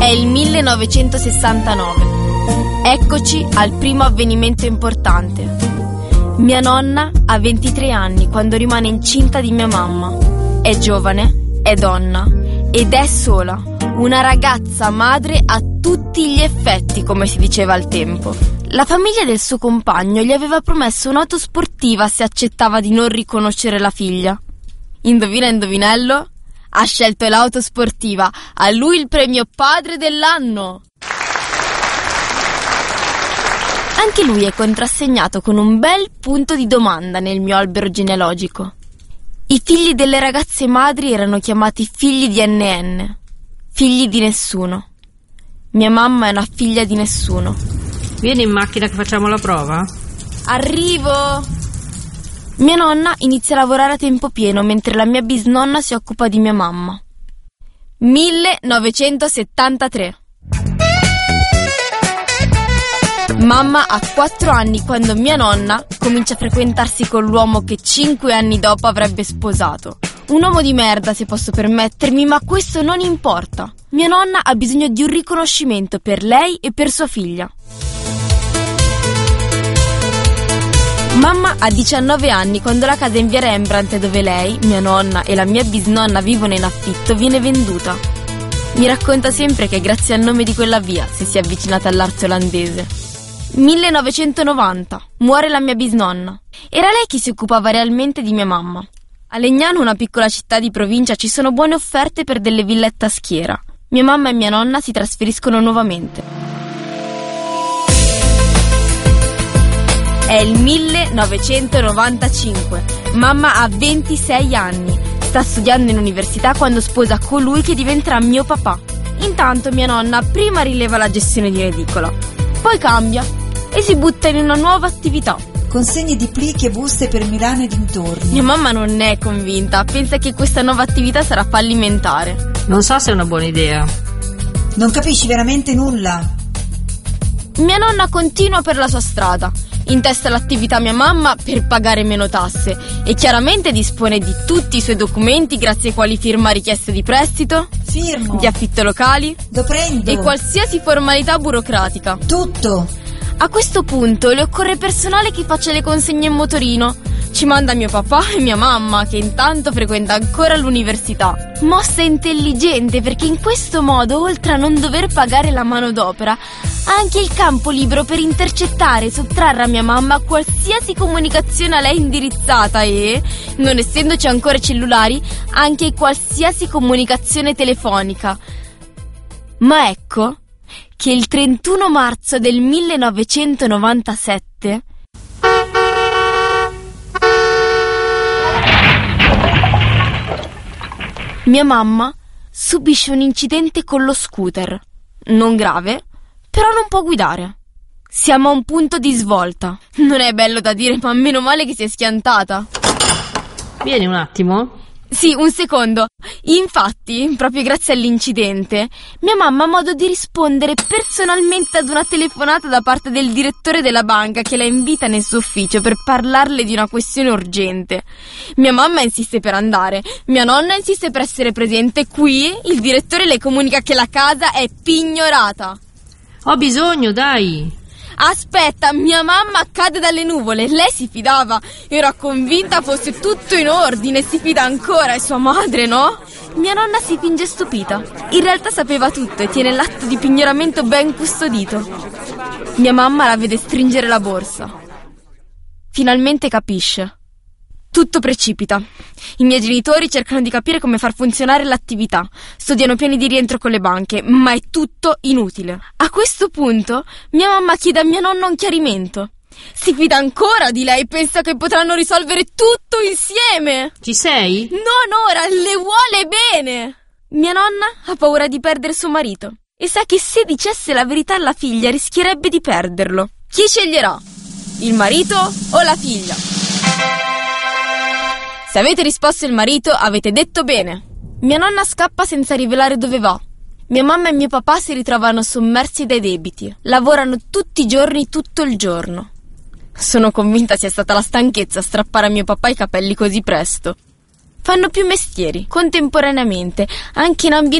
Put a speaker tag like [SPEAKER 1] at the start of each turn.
[SPEAKER 1] È il 1969. Eccoci al primo avvenimento importante. Mia nonna ha 23 anni quando rimane incinta di mia mamma. È giovane, è donna ed è sola. Una ragazza madre a tutti gli effetti, come si diceva al tempo. La famiglia del suo compagno gli aveva promesso un'auto sportiva se accettava di non riconoscere la figlia. Indovina indovinello? Ha scelto l'auto sportiva. A lui il premio padre dell'anno. Anche lui è contrassegnato con un bel punto di domanda nel mio albero genealogico. I figli delle ragazze madri erano chiamati figli di NN, figli di nessuno. Mia mamma è una figlia di nessuno.
[SPEAKER 2] Vieni in macchina che facciamo la prova?
[SPEAKER 1] Arrivo! Mia nonna inizia a lavorare a tempo pieno mentre la mia bisnonna si occupa di mia mamma. 1973. Mamma ha 4 anni quando mia nonna comincia a frequentarsi con l'uomo che 5 anni dopo avrebbe sposato. Un uomo di merda, se posso permettermi, ma questo non importa. Mia nonna ha bisogno di un riconoscimento per lei e per sua figlia. Mamma ha 19 anni quando la casa in via Rembrandt, dove lei, mia nonna e la mia bisnonna vivono in affitto, viene venduta. Mi racconta sempre che è grazie al nome di quella via se si è avvicinata all'arte olandese. 1990. Muore la mia bisnonna. Era lei che si occupava realmente di mia mamma. A Legnano, una piccola città di provincia, ci sono buone offerte per delle villette a schiera. Mia mamma e mia nonna si trasferiscono nuovamente. È il 1995. Mamma ha 26 anni. Sta studiando in università quando sposa colui che diventerà mio papà. Intanto mia nonna prima rileva la gestione di un'edicola, poi cambia e si butta in una nuova attività.
[SPEAKER 3] Consegne di plichi e buste per Milano e dintorni.
[SPEAKER 1] Mia mamma non è convinta, pensa che questa nuova attività sarà fallimentare.
[SPEAKER 2] Non so se è una buona idea.
[SPEAKER 3] Non capisci veramente nulla.
[SPEAKER 1] Mia nonna continua per la sua strada. Intesta l'attività mia mamma per pagare meno tasse e chiaramente dispone di tutti i suoi documenti grazie ai quali firma richieste di prestito,
[SPEAKER 3] Firmo.
[SPEAKER 1] di affitto locali,
[SPEAKER 3] Lo prendo.
[SPEAKER 1] e qualsiasi formalità burocratica.
[SPEAKER 3] Tutto.
[SPEAKER 1] A questo punto le occorre personale che faccia le consegne in motorino. Ci manda mio papà e mia mamma, che intanto frequenta ancora l'università. Mossa intelligente, perché in questo modo, oltre a non dover pagare la manodopera, ha anche il campo libero per intercettare e sottrarre a mia mamma qualsiasi comunicazione a lei indirizzata e, non essendoci ancora cellulari, anche qualsiasi comunicazione telefonica. Ma ecco che il 31 marzo del 1997 mia mamma subisce un incidente con lo scooter. Non grave, però non può guidare. Siamo a un punto di svolta. Non è bello da dire, ma meno male che si è schiantata.
[SPEAKER 2] Vieni un attimo.
[SPEAKER 1] Sì, un secondo. Infatti, proprio grazie all'incidente, mia mamma ha modo di rispondere personalmente ad una telefonata da parte del direttore della banca che la invita nel suo ufficio per parlarle di una questione urgente. Mia mamma insiste per andare, mia nonna insiste per essere presente. Qui il direttore le comunica che la casa è pignorata.
[SPEAKER 2] Ho bisogno, dai.
[SPEAKER 1] Aspetta, mia mamma cade dalle nuvole. Lei si fidava, era convinta fosse tutto in ordine. Si fida ancora, è sua madre, no? Mia nonna si finge stupita. In realtà sapeva tutto e tiene l'atto di pignoramento ben custodito. Mia mamma la vede stringere la borsa. Finalmente capisce. Tutto precipita. I miei genitori cercano di capire come far funzionare l'attività. Studiano piani di rientro con le banche, ma è tutto inutile. A questo punto, mia mamma chiede a mia nonna un chiarimento. Si fida ancora di lei, pensa che potranno risolvere tutto insieme.
[SPEAKER 2] Ci sei?
[SPEAKER 1] Non ora, le vuole bene. Mia nonna ha paura di perdere suo marito e sa che se dicesse la verità alla figlia rischierebbe di perderlo. Chi sceglierà? Il marito o la figlia? Se avete risposto il marito, avete detto bene. Mia nonna scappa senza rivelare dove va. Mia mamma e mio papà si ritrovano sommersi dai debiti. Lavorano tutti i giorni, tutto il giorno. Sono convinta sia stata la stanchezza a strappare a mio papà i capelli così presto. Fanno più mestieri, contemporaneamente, anche in ambienti